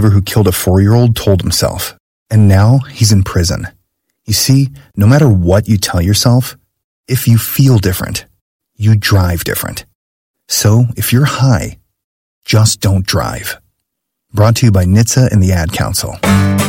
driver who killed a 4-year-old told himself. And now he's in prison. You see, no matter what you tell yourself, if you feel different, you drive different. So if you're high, just don't drive. Brought to you by NHTSA and the Ad Council.